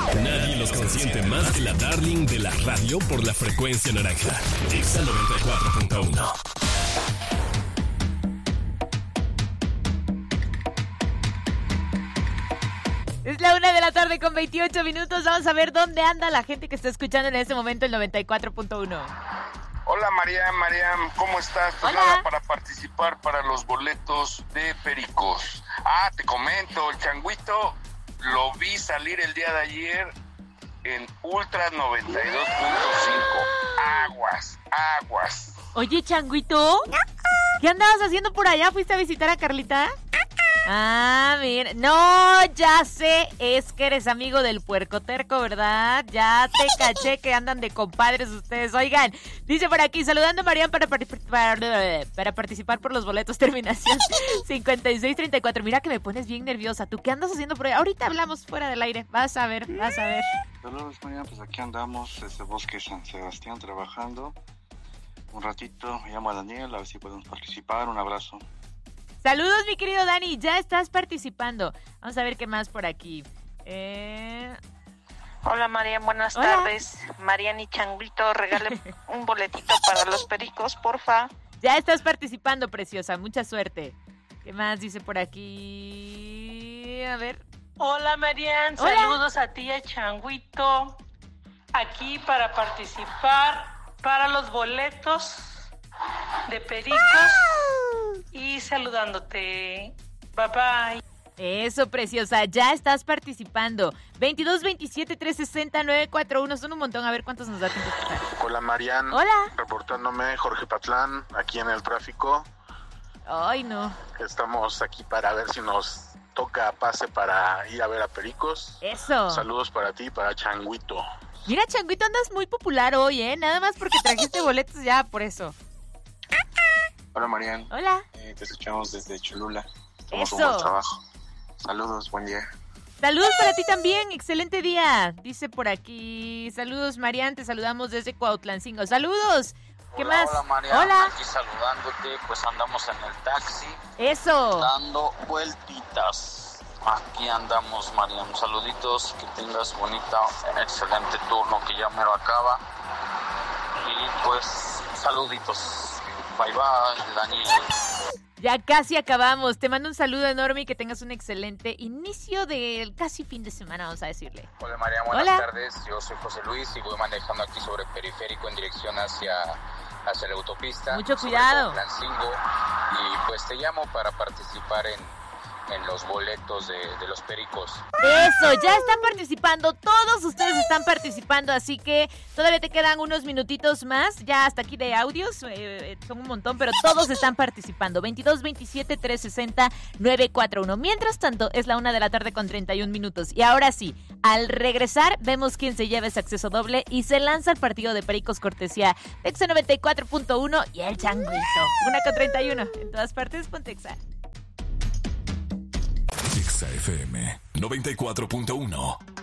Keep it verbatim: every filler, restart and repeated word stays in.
Nadie los consiente más que la darling de la radio por la frecuencia naranja. Exa noventa y cuatro punto uno. Es la una de la tarde con veintiocho minutos. Vamos a ver dónde anda la gente que está escuchando en este momento el noventa y cuatro punto uno. Hola Mariam, Mariam, ¿cómo estás? Pues Hola. nada, para participar para los boletos de Pericos. Ah, te comento, el changuito lo vi salir el día de ayer en Ultra noventa y dos punto cinco. Aguas, aguas. Oye, Changuito, ¿qué andabas haciendo por allá? ¿Fuiste a visitar a Carlita? Ah, mira, no, ya sé, es que eres amigo del puercoterco, ¿verdad? Ya te caché que andan de compadres ustedes. Oigan, dice por aquí, saludando a Marian para, para, para, para participar por los boletos, terminación cincuenta y seis treinta y cuatro. Mira que me pones bien nerviosa. ¿Tú qué andas haciendo por allá? Ahorita hablamos fuera del aire, vas a ver, vas a ver. Saludos, Marian, pues aquí andamos desde Bosque San Sebastián trabajando. Un ratito, me llamo Daniel, a ver si podemos participar. Un abrazo. Saludos, mi querido Dani, ya estás participando. Vamos a ver qué más por aquí. Eh... Hola, Marian, buenas Hola. tardes. Marian y Changuito, regale un boletito para los Pericos, porfa. Ya estás participando, preciosa, mucha suerte. ¿Qué más dice por aquí? A ver. Hola Marian, Hola. saludos a ti y a Changuito, aquí para participar para los boletos de Pericos y saludándote. Bye bye. Eso, preciosa, ya estás participando. veintidós veintisiete trescientos sesenta nueve cuarenta y uno, son un montón, a ver cuántos nos da tiempo de escuchar. Hola Marian, Hola. reportándome Jorge Patlán, aquí en el tráfico. Ay, no. Estamos aquí para ver si nos toca pase para ir a ver a Pericos. Eso. Saludos para ti y para Changuito. Mira, Changuito, andas muy popular hoy, ¿eh? Nada más porque trajiste boletos ya, por eso. Hola, Marian. Hola. Eh, te escuchamos desde Cholula. Estamos Eso. un buen trabajo. Saludos, buen día. Saludos para ti también, excelente día. Dice por aquí, saludos Marian, te saludamos desde Cuautlancingo. Saludos. ¿Qué hola, más? Hola, Marian. Hola. Aquí saludándote, pues andamos en el taxi. Eso. Dando vueltitas. Aquí andamos, Marian. Saluditos, que tengas bonita, excelente turno que ya mero acaba. Y pues, saluditos. Bye bye, Daniel. Ya casi acabamos. Te mando un saludo enorme y que tengas un excelente inicio del casi fin de semana, vamos a decirle. Hola, Marian. Buenas Hola. tardes. Yo soy José Luis y voy manejando aquí sobre Periférico en dirección hacia, hacia la autopista. Mucho sobre cuidado. Cuautlancingo. Y pues te llamo para participar en... en los boletos de, de los Pericos. Eso, ya están participando, todos ustedes están participando, así que todavía te quedan unos minutitos más, ya hasta aquí de audios, eh, son un montón, pero todos están participando. veintidós veintisiete trescientos sesenta nueve cuarenta y uno. Mientras tanto, es la una de la tarde con treinta y un minutos. Y ahora sí, al regresar, vemos quién se lleva ese acceso doble y se lanza el partido de Pericos cortesía de Exa noventa y cuatro punto uno y el Changuito. Una con treinta y uno. En todas partes, ponte Exa. Exa F M noventa y cuatro punto uno.